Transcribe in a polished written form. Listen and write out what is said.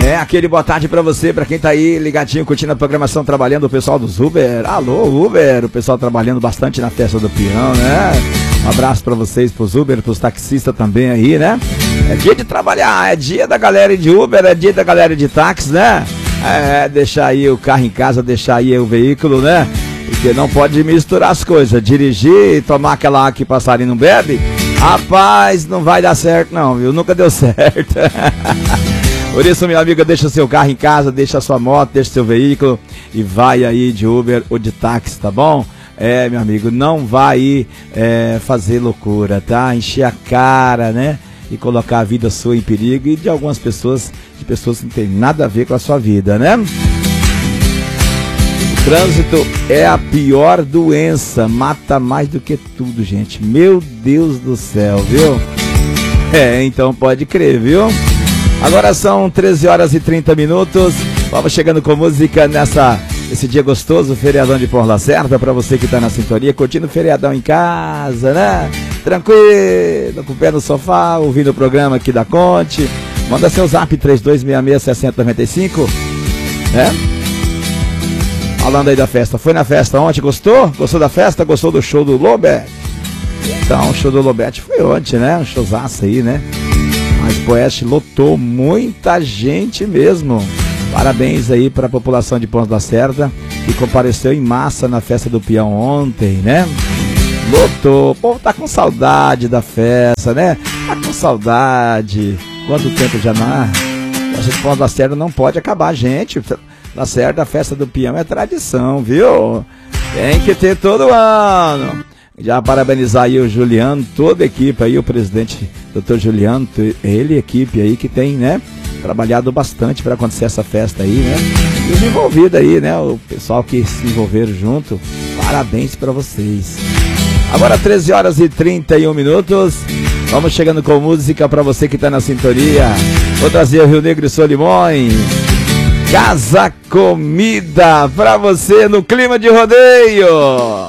Aquele boa tarde pra você, pra quem tá aí ligadinho, curtindo a programação, trabalhando, o pessoal dos Uber. Alô, Uber, o pessoal trabalhando bastante na festa do peão, né? Um abraço pra vocês, pros Uber, pros taxistas também aí, né? É dia de trabalhar, é dia da galera de Uber, é dia da galera de táxi, né? Deixar aí o carro em casa, deixar aí o veículo, né? Porque não pode misturar as coisas, dirigir e tomar aquela água que passarinho não bebe. Rapaz, não vai dar certo não, viu? Nunca deu certo. Por isso, minha amiga, deixa seu carro em casa, deixa sua moto, deixa seu veículo e vai aí de Uber ou de táxi, tá bom? Meu amigo, não vai aí fazer loucura, tá? Encher a cara, né? E colocar a vida sua em perigo e de algumas pessoas, de pessoas que não tem nada a ver com a sua vida, né? O trânsito é a pior doença, mata mais do que tudo, gente. Meu Deus do céu, viu? Então pode crer, viu? Agora são 13 horas e 30 minutos. Vamos chegando com música esse dia gostoso, feriadão de Pão Lacerda, pra você que tá na sintonia, curtindo o feriadão em casa, né? Tranquilo, com o pé no sofá, ouvindo o programa aqui da Conte. Manda seu zap 3266-6095, né? Falando aí da festa. Foi na festa ontem, gostou? Gostou da festa? Gostou do show do Lobete? Então, o show do Lobete foi ontem, né? Um showzaço aí, né? Mas Poeste lotou muita gente mesmo. Parabéns aí para a população de Pão Lacerda que compareceu em massa na festa do peão ontem, né? Lotou. O povo tá com saudade da festa, né? Tá com saudade. Quanto tempo já não? A festa de Pão Lacerda não pode acabar, gente. Lacerda, a festa do peão é tradição, viu? Tem que ter todo ano. Já parabenizar aí o Juliano, toda a equipe aí, o presidente Dr. Juliano, ele, equipe aí que tem, né, trabalhado bastante para acontecer essa festa aí, né, e os envolvidos aí, né, o pessoal que se envolveram junto, parabéns para vocês. Agora 13 horas e 31 minutos, vamos chegando com música para você que tá na sintonia. Vou trazer o Rio Negro e Solimões, Casa Comida, para você no clima de rodeio.